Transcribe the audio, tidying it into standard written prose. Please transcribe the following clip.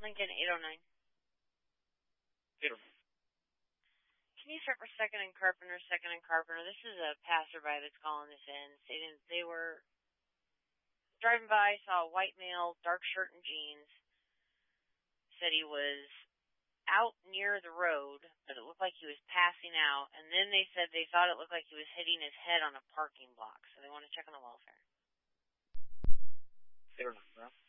Lincoln 809. Peter. Can you start for Second and Carpenter? This is a passerby that's calling this in, stating they were driving by, saw a white male, dark shirt and jeans, said he was out near the road, but it looked like he was passing out, and then they said they thought it looked like he was hitting his head on a parking block, so they want to check on the welfare. Fair enough, bro.